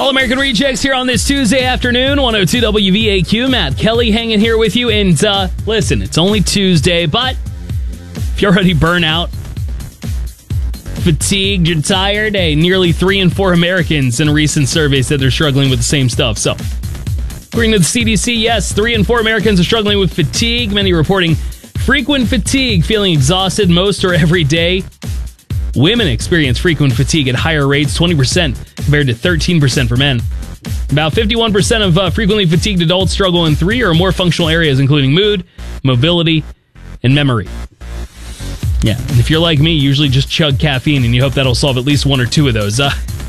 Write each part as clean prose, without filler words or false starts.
All American Rejects here on this Tuesday afternoon, 102 WVAQ. Matt Kelly hanging here with you. And listen, it's only Tuesday, but if you're already burnt out, fatigued, you're tired, nearly 3 in 4 Americans in a recent survey said they're struggling with the same stuff. So, according to the CDC, yes, 3 in 4 Americans are struggling with fatigue, many reporting frequent fatigue, feeling exhausted most or every day. Women experience frequent fatigue at higher rates, 20% compared to 13% for men. About 51% of frequently fatigued adults struggle in 3 or more functional areas, including mood, mobility, and memory. Yeah, and if you're like me, you usually just chug caffeine, and you hope that'll solve at least 1 or 2 of those.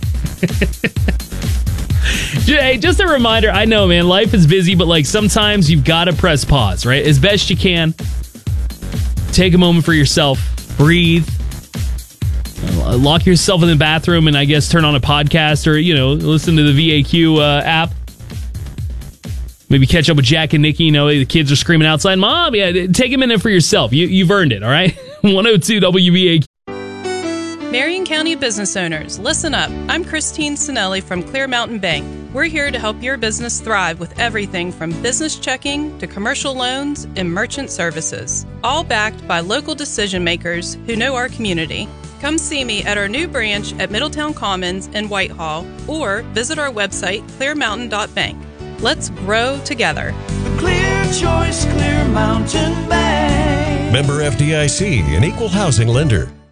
Hey, just a reminder, I know, man, life is busy, but sometimes you've got to press pause, right? As best you can. Take a moment for yourself. Breathe. Lock yourself in the bathroom and I guess turn on a podcast or, listen to the VAQ app. Maybe catch up with Jack and Nikki. The kids are screaming outside. Mom, yeah, take a minute for yourself. You've earned it, all right? 102 WVAQ. Marion County business owners, listen up. I'm Christine Sinelli from Clear Mountain Bank. We're here to help your business thrive with everything from business checking to commercial loans and merchant services, all backed by local decision makers who know our community. Come see me at our new branch at Middletown Commons in Whitehall or visit our website, clearmountain.bank. Let's grow together. The clear choice, Clear Mountain Bank. Member FDIC, an equal housing lender.